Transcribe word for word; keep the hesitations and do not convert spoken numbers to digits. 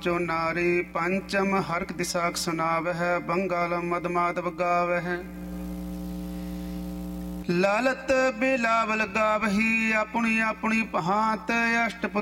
ਜੋ ਨਾਰੀ ਪੰਚਮ ਹਰਕ ਦਿਸਾਖ ਸੁਨਾਵਹਿ ਬੰਗਲ ਮਦਮਾਦਵ ਗਾਵਹਿ ਲਾਲਤ ਬਿਲਾਵਲ ਗਾਵਹੀ ਆਪਣੀ ਆਪਣੀ ਪਹਾਤ ਅਸ਼ਟਪੁ